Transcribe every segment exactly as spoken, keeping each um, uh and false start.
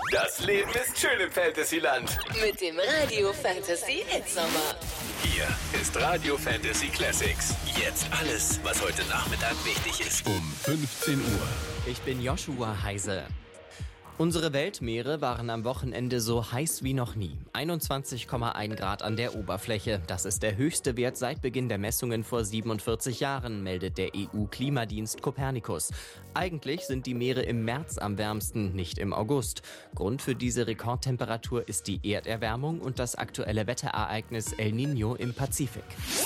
Das Leben ist schön im Fantasyland. Mit dem Radio Fantasy Hitsommer. Hier ist Radio Fantasy Classics. Jetzt alles, was heute Nachmittag wichtig ist. Um fünfzehn Uhr. Ich bin Joshua Heise. Unsere Weltmeere waren am Wochenende so heiß wie noch nie. einundzwanzig Komma eins Grad an der Oberfläche. Das ist der höchste Wert seit Beginn der Messungen vor siebenundvierzig Jahren, meldet der E U-Klimadienst Copernicus. Eigentlich sind die Meere im März am wärmsten, nicht im August. Grund für diese Rekordtemperatur ist die Erderwärmung und das aktuelle Wetterereignis El Niño im Pazifik.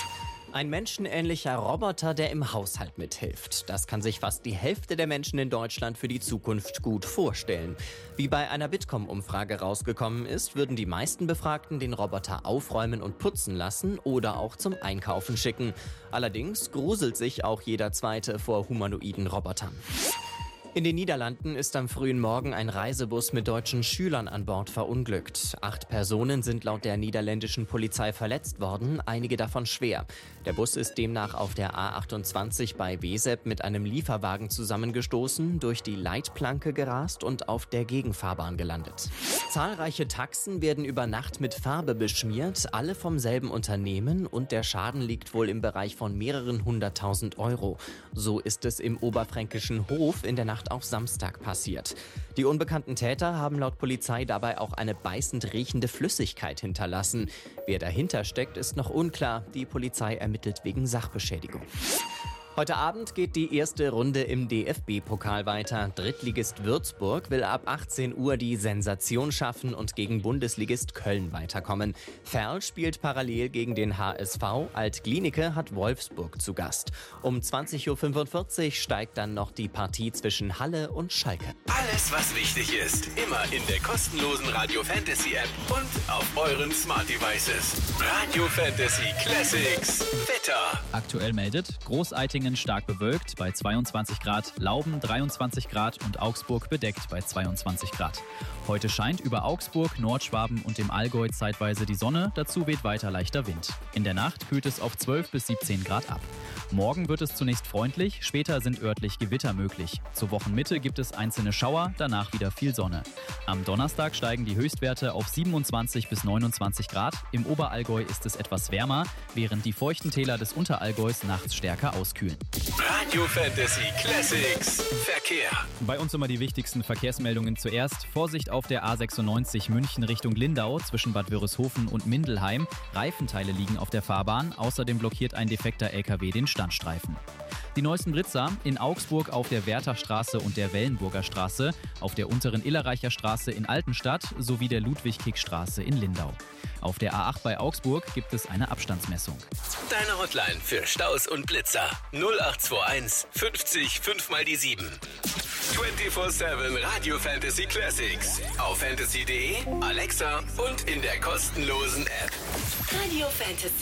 Ein menschenähnlicher Roboter, der im Haushalt mithilft. Das kann sich fast die Hälfte der Menschen in Deutschland für die Zukunft gut vorstellen. Wie bei einer Bitkom-Umfrage rausgekommen ist, würden die meisten Befragten den Roboter aufräumen und putzen lassen oder auch zum Einkaufen schicken. Allerdings gruselt sich auch jeder Zweite vor humanoiden Robotern. In den Niederlanden ist am frühen Morgen ein Reisebus mit deutschen Schülern an Bord verunglückt. Acht Personen sind laut der niederländischen Polizei verletzt worden, einige davon schwer. Der Bus ist demnach auf der A achtundzwanzig bei Wesep mit einem Lieferwagen zusammengestoßen, durch die Leitplanke gerast und auf der Gegenfahrbahn gelandet. Zahlreiche Taxen werden über Nacht mit Farbe beschmiert, alle vom selben Unternehmen, und der Schaden liegt wohl im Bereich von mehreren hunderttausend Euro. So ist es im oberfränkischen Hof in der Nacht auf Samstag passiert. Die unbekannten Täter haben laut Polizei dabei auch eine beißend riechende Flüssigkeit hinterlassen. Wer dahinter steckt, ist noch unklar. Die Polizei ermittelt wegen Sachbeschädigung. Heute Abend geht die erste Runde im D F B-Pokal weiter. Drittligist Würzburg will ab achtzehn Uhr die Sensation schaffen und gegen Bundesligist Köln weiterkommen. Ferl spielt parallel gegen den H S V. Alt-Glienicke hat Wolfsburg zu Gast. Um zwanzig Uhr fünfundvierzig steigt dann noch die Partie zwischen Halle und Schalke. Alles, was wichtig ist, immer in der kostenlosen Radio Fantasy App und auf euren Smart Devices. Radio Fantasy Classics. Wetter. Aktuell meldet Großeitingen stark bewölkt bei zweiundzwanzig Grad, Lauben dreiundzwanzig Grad und Augsburg bedeckt bei zweiundzwanzig Grad. Heute scheint über Augsburg, Nordschwaben und dem Allgäu zeitweise die Sonne, dazu weht weiter leichter Wind. In der Nacht kühlt es auf zwölf bis siebzehn Grad ab. Morgen wird es zunächst freundlich, später sind örtlich Gewitter möglich. Zur Wochenmitte gibt es einzelne Schauer, danach wieder viel Sonne. Am Donnerstag steigen die Höchstwerte auf siebenundzwanzig bis neunundzwanzig Grad. Im Oberallgäu ist es etwas wärmer, während die feuchten Täler des Unterallgäus nachts stärker auskühlen. Radio Fantasy Classics. Verkehr. Bei uns immer die wichtigsten Verkehrsmeldungen zuerst. Vorsicht auf der A sechsundneunzig München Richtung Lindau zwischen Bad Wörishofen und Mindelheim. Reifenteile liegen auf der Fahrbahn. Außerdem blockiert ein defekter L K W den Standstreifen. Die neuesten Blitzer in Augsburg auf der Wertherstraße und der Wellenburger Straße, auf der unteren Illerreicher Straße in Altenstadt sowie der Ludwig-Kick-Straße in Lindau. Auf der A acht bei Augsburg gibt es eine Abstandsmessung. Deine Hotline für Staus und Blitzer null acht zwei eins fünfzig fünf mal die sieben. vierundzwanzig sieben Radio Fantasy Classics. Auf fantasy punkt de, Alexa und in der kostenlosen App. Radio Fantasy.